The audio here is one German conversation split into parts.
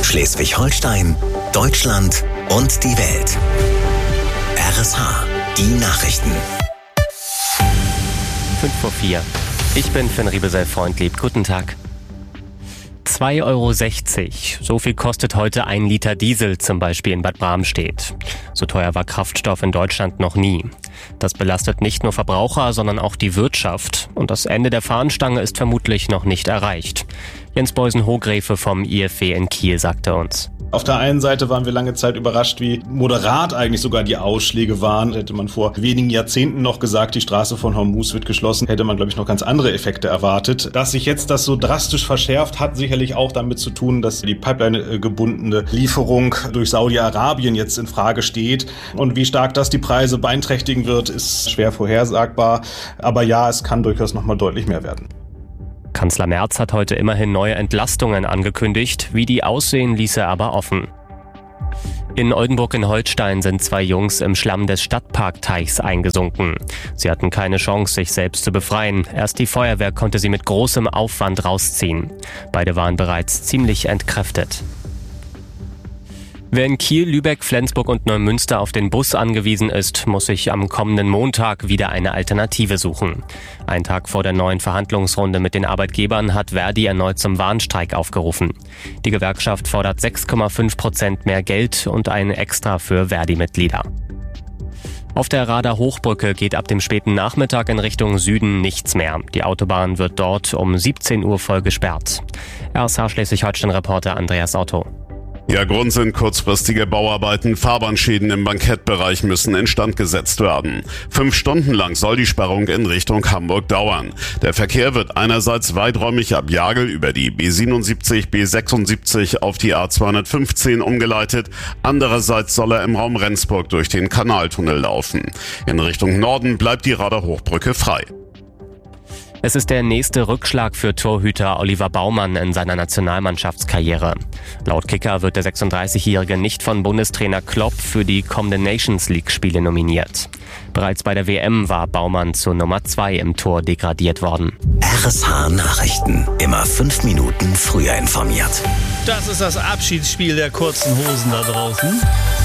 Schleswig-Holstein, Deutschland und die Welt. RSH, die Nachrichten. 5:04. Ich bin Finn Riebesell-Freundlieb. Guten Tag. 2,60 €. So viel kostet heute 1 Liter Diesel, zum Beispiel in Bad Bramstedt. So teuer war Kraftstoff in Deutschland noch nie. Das belastet nicht nur Verbraucher, sondern auch die Wirtschaft. Und das Ende der Fahnenstange ist vermutlich noch nicht erreicht. Jens Beusen-Hogrefe vom IFW in Kiel sagte uns: Auf der einen Seite waren wir lange Zeit überrascht, wie moderat eigentlich sogar die Ausschläge waren. Hätte man vor wenigen Jahrzehnten noch gesagt, die Straße von Hormuz wird geschlossen, hätte man, glaube ich, noch ganz andere Effekte erwartet. Dass sich jetzt das so drastisch verschärft, hat sicherlich auch damit zu tun, dass die Pipeline-gebundene Lieferung durch Saudi-Arabien jetzt in Frage steht. Und wie stark das die Preise beeinträchtigen wird, ist schwer vorhersagbar. Aber ja, es kann durchaus noch mal deutlich mehr werden. Kanzler Merz hat heute immerhin neue Entlastungen angekündigt. Wie die aussehen, ließ er aber offen. In Oldenburg in Holstein sind 2 Jungs im Schlamm des Stadtparkteichs eingesunken. Sie hatten keine Chance, sich selbst zu befreien. Erst die Feuerwehr konnte sie mit großem Aufwand rausziehen. Beide waren bereits ziemlich entkräftet. Wer in Kiel, Lübeck, Flensburg und Neumünster auf den Bus angewiesen ist, muss sich am kommenden Montag wieder eine Alternative suchen. Einen Tag vor der neuen Verhandlungsrunde mit den Arbeitgebern hat Verdi erneut zum Warnstreik aufgerufen. Die Gewerkschaft fordert 6,5% mehr Geld und ein Extra für Verdi-Mitglieder. Auf der Rader Hochbrücke geht ab dem späten Nachmittag in Richtung Süden nichts mehr. Die Autobahn wird dort um 17 Uhr voll gesperrt. RSH Schleswig-Holstein-Reporter Andreas Otto. Ja, Grund sind kurzfristige Bauarbeiten. Fahrbahnschäden im Bankettbereich müssen instand gesetzt werden. 5 Stunden lang soll die Sperrung in Richtung Hamburg dauern. Der Verkehr wird einerseits weiträumig ab Jagel über die B77, B76 auf die A215 umgeleitet. Andererseits soll er im Raum Rendsburg durch den Kanaltunnel laufen. In Richtung Norden bleibt die Rader Hochbrücke frei. Es ist der nächste Rückschlag für Torhüter Oliver Baumann in seiner Nationalmannschaftskarriere. Laut Kicker wird der 36-Jährige nicht von Bundestrainer Klopp für die kommenden Nations League-Spiele nominiert. Bereits bei der WM war Baumann zur Nummer 2 im Tor degradiert worden. RSH Nachrichten. Immer 5 Minuten früher informiert. Das ist das Abschiedsspiel der kurzen Hosen da draußen.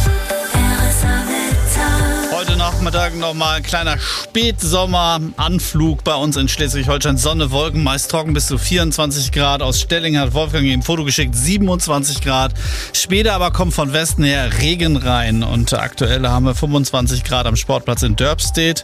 Heute Nachmittag nochmal ein kleiner Spätsommeranflug bei uns in Schleswig-Holstein. Sonne, Wolken, meist trocken bis zu 24 Grad. Aus Stelling hat Wolfgang ihm ein Foto geschickt, 27 Grad. Später aber kommt von Westen her Regen rein. Und aktuell haben wir 25 Grad am Sportplatz in Dörpstedt,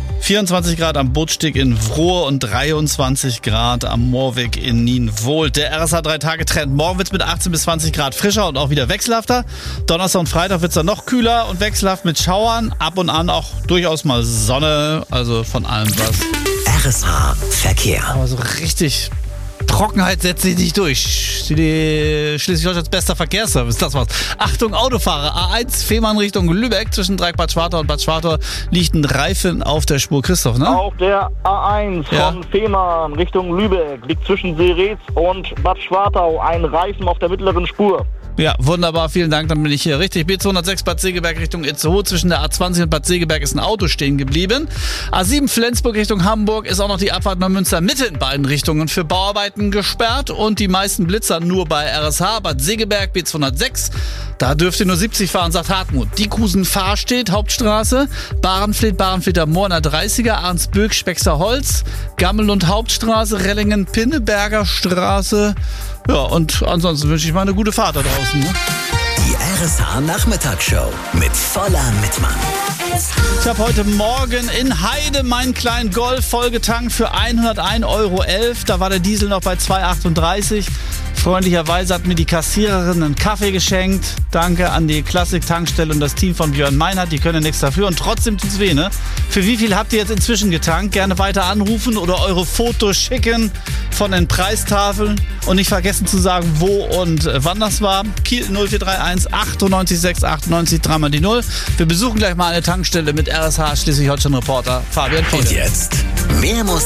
24 Grad am Bootsteg in Vrohr und 23 Grad am Moorweg in Nienwohlt. Der RSH 3-Tage-Trend. Morgen wird es mit 18 bis 20 Grad frischer und auch wieder wechselhafter. Donnerstag und Freitag wird es dann noch kühler und wechselhaft mit Schauern. Ab und an auch durchaus mal Sonne, also von allem was. RSH Verkehr. Aber so richtig Trockenheit setzt sich nicht durch. Schleswig-Holsteins bester Verkehrsservice, das war's. Achtung, Autofahrer. A1 Fehmarn Richtung Lübeck. Zwischen Dreieck-Bad Schwartau und Bad Schwartau liegt ein Reifen auf der Spur. Christoph, ne? Auf der A1 von Fehmarn Richtung Lübeck liegt zwischen Seretz und Bad Schwartau ein Reifen auf der mittleren Spur. Ja, wunderbar, vielen Dank, dann bin ich hier richtig. B206 Bad Segeberg Richtung Itzehoe. Zwischen der A20 und Bad Segeberg ist ein Auto stehen geblieben. A7 Flensburg Richtung Hamburg ist auch noch die Abfahrt Neumünster Mitte in beiden Richtungen für Bauarbeiten gesperrt. Und die meisten Blitzer nur bei RSH. Bad Segeberg B206, da dürft ihr nur 70 fahren, sagt Hartmut. Diekusen-Fahrstedt, Hauptstraße. Bahrenfleet, Moor in der 30er. Arnsböck, Spexerholz. Gammel- und Hauptstraße. Rellingen, Pinneberger Straße. Ja, und ansonsten wünsche ich mal eine gute Fahrt da draußen. Ne? Die RSH Nachmittagsshow mit voller Mitmann. Ich habe heute Morgen in Heide meinen kleinen Golf vollgetankt für 101,11 €. Da war der Diesel noch bei 2,38 €. Freundlicherweise hat mir die Kassiererin einen Kaffee geschenkt. Danke an die Klassik-Tankstelle und das Team von Björn Meinhardt. Die können nichts dafür und trotzdem tut's weh, ne? Für wie viel habt ihr jetzt inzwischen getankt? Gerne weiter anrufen oder eure Fotos schicken von den Preistafeln. Und nicht vergessen zu sagen, wo und wann das war. Kiel 0431 98 6 98 3 die 0. Wir besuchen gleich mal eine Tankstelle mit RSH Schleswig-Holstein-Reporter Fabian Fiedel. Und jetzt mehr Musik.